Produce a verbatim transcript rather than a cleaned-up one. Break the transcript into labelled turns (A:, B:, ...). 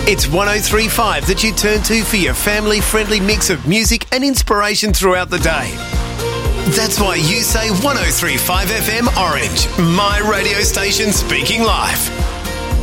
A: It's one oh three point five that you turn to for your family-friendly mix of music and inspiration throughout the day. That's why you say one oh three point five F M Orange, my radio station speaking live.